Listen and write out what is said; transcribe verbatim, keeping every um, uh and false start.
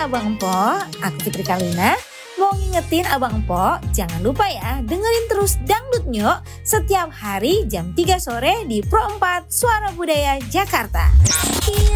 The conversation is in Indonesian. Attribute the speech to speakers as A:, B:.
A: Abang Empo, aku Fitri Kalina. Mau ngingetin Abang Empo, jangan lupa ya dengerin terus Dangdut Nyok setiap hari jam tiga sore di Pro empat Suara Budaya Jakarta.